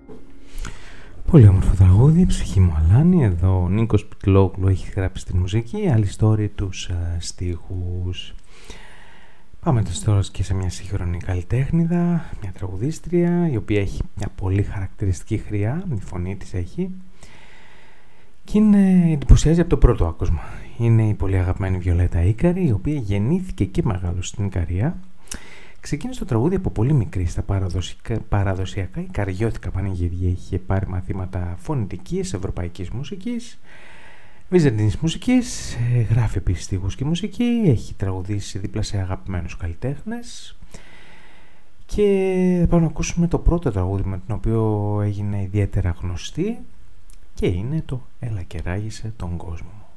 Πολύ όμορφο τραγούδι, ψυχή μου αλάνη. Εδώ ο Νίκος Πιτλόγλου έχει γράψει τη μουσική, άλλη story τους στίχους. Πάμε τώρα και σε μια σύγχρονη καλλιτέχνηδα, μια τραγουδίστρια η οποία έχει μια πολύ χαρακτηριστική χρειά, η φωνή της έχει και εντυπωσιάζει από το πρώτο άκουσμα. Είναι η πολύ αγαπημένη Βιολέτα Ίκαρη, η οποία γεννήθηκε και μεγάλωσε στην Ικαρία. Ξεκίνησε το τραγούδι από πολύ μικρή στα παραδοσιακά ικαριώτικα πανηγύρια. Είχε πάρει μαθήματα φωνητικής, ευρωπαϊκής μουσικής, βυζαντινής μουσικής, γράφει επίσης στίχους και μουσική, έχει τραγουδήσει δίπλα σε αγαπημένους καλλιτέχνες και θα πάμε να ακούσουμε το πρώτο τραγούδι με το οποίο έγινε ιδιαίτερα γνωστή και είναι το «Έλα και ράγισε τον κόσμο μου».